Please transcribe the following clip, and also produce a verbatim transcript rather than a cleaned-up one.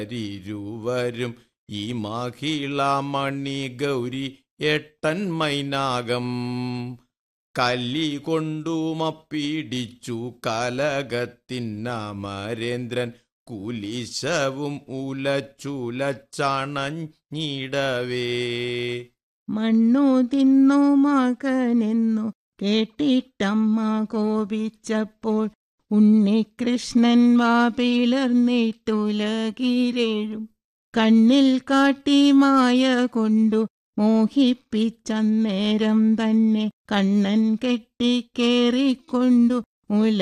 ഇരുവരും ഈ മഹിളാമണി ഗൗരി എട്ടൻ മൈനാകം കല്ലി കൊണ്ടുമപ്പിടിച്ചു കലകത്തിന്നമരേന്ദ്രൻ കുലിശവും ഉലച്ചുലച്ചണഞ്ഞിടവേ. മണ്ണു തിന്നു മകനെന്നു കേട്ടിട്ടമ്മ കോപിച്ചപ്പോൾ ഉണ്ണികൃഷ്ണൻ വാപിളർന്നിട്ടുലകിരേഴും കണ്ണിൽ കാട്ടി മായ കൊണ്ടു മോഹിപ്പിച്ചന്നേരം തന്നെ കണ്ണൻ കെട്ടിക്കേറിക്കൊണ്ടു മുല